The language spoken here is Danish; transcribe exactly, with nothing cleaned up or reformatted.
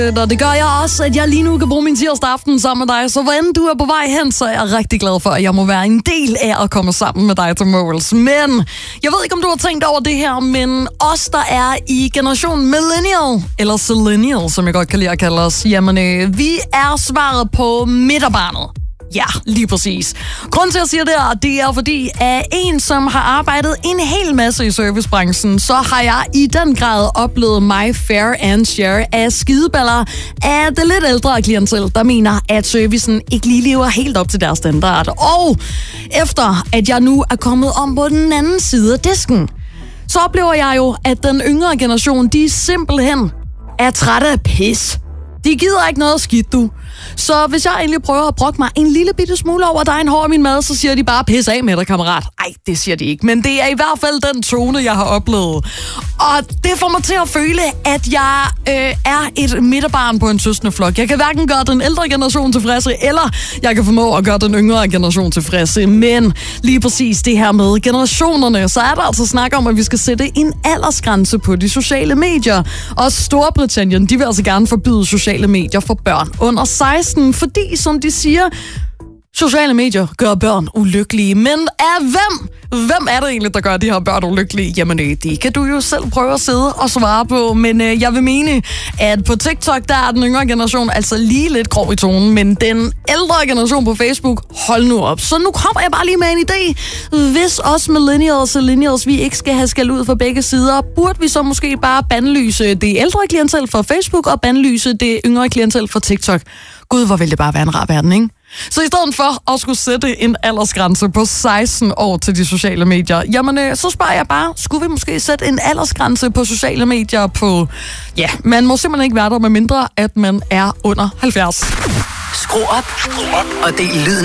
Og det gør jeg også, at jeg lige nu kan bruge min tirsdag aften sammen med dig. Så hvor end du er på vej hen, så er jeg rigtig glad for, at jeg må være en del af at komme sammen med dig til Måls. Men jeg ved ikke, om du har tænkt over det her, men os, der er i generationen millennial, eller zillennial, som jeg godt kan lide at kalde os, jamen øh, vi er svaret på midterbarnet. Ja, lige præcis. Grunden til, at jeg siger det her, det er fordi, at en, som har arbejdet en hel masse i servicebranchen, så har jeg i den grad oplevet my fair and share af skideballer af det lidt ældre klientel, der mener, at servicen ikke lige lever helt op til deres standard. Og efter, at jeg nu er kommet om på den anden side af disken, så oplever jeg jo, at den yngre generation, de simpelthen er trætte af pis. De gider ikke noget skidt, du. Så hvis jeg egentlig prøver at brokke mig en lille bitte smule over dig en hår i min mad, så siger de bare, pis af med dig, kammerat. Ej, det siger de ikke, men det er i hvert fald den tone, jeg har oplevet. Og det får mig til at føle, at jeg øh, er et midterbarn på en søskendeflok. Jeg kan hverken gøre den ældre generation tilfredse, eller jeg kan formå at gøre den yngre generation tilfredse. Men lige præcis det her med generationerne, så er der altså snak om, at vi skal sætte en aldersgrænse på de sociale medier. Og Storbritannien, de vil altså gerne forbyde sociale medier for børn under seksten, fordi, som de siger, sociale medier gør børn ulykkelige. Men af hvem? Hvem er det egentlig, der gør de her børn ulykkelige? Jamen, det kan du jo selv prøve at sidde og svare på. Men øh, jeg vil mene, at på TikTok, der er den yngre generation altså lige lidt grov i tonen. Men den ældre generation på Facebook, hold nu op. Så nu kommer jeg bare lige med en idé. Hvis os millennials og millennials, vi ikke skal have skæld ud fra begge sider, burde vi så måske bare bandlyse det ældre klientel fra Facebook og bandlyse det yngre klientel fra TikTok. Gud, hvor ville det bare være en rar verden, ikke? Så i stedet for at skulle sætte en aldersgrænse på seksten år til de sociale medier, jamen øh, så spørger jeg bare, skulle vi måske sætte en aldersgrænse på sociale medier på, ja, man må simpelthen ikke være der med mindre, at man er under halvfjerds. Skru op, skru op og del lyden.